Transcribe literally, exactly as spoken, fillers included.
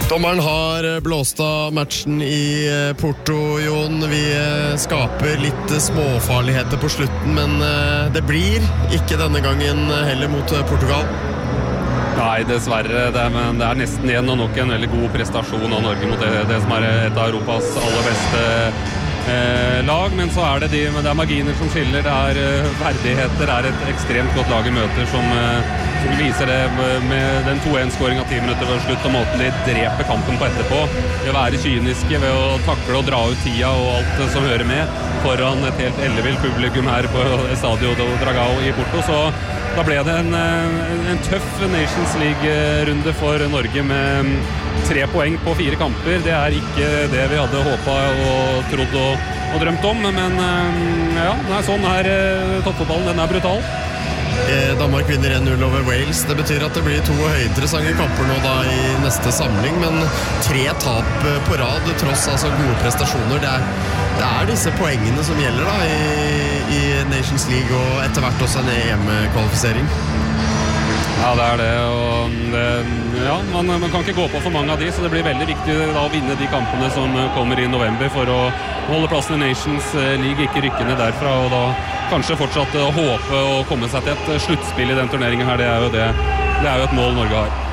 Dommeren har blåst av matchen i Porto, Jon. Vi skaper litt småfarligheter på slutten, men det blir ikke denne gangen heller mot Portugal. Nei, dessverre. Det er, men det er nesten igjen og nok en veldig god prestasjon av Norge mot det, det som er et av Europas aller beste eh, lag. Men så er det, de, det er marginer som skiller. Det er uh, verdigheter. Det er et ekstremt godt lag i møter som, uh, som viser det med den to en-skåringen ti minutter før slutt, og måten de dreper kampen på etterpå. Ved å være kyniske, ved å takle og dra ut tida og alt som hører med foran et helt ellevilt publikum her på Estadio do Dragão i Porto. Så da ble det en, en tøff Nations League-runde for Norge med tre poeng på fire kamper. Det er ikke det vi hadde håpet og trodd og, og drømt om, men ja, nei, sånn er toppfotballen. Den er brutal. Danmark vinner en null over Wales. Det betyr at det blir to høyinteressante kamper nå da i neste samling, men tre tap på rad, tross altså gode prestasjoner. Det er, det er disse poengene som gjelder da i, i Nations League, og etter hvert også en E M-kvalifisering. Ja, det er det, og det, ja, man, man kan ikke gå på for mange av de, så det blir veldig viktig da å vinne de kampene som kommer i november for å holde plassen i Nations League, ikke rykke ned derfra, og da kanskje fortsatt håpe å komme seg til et sluttspill i den turneringen her. Det er jo, det, det er jo et mål Norge har.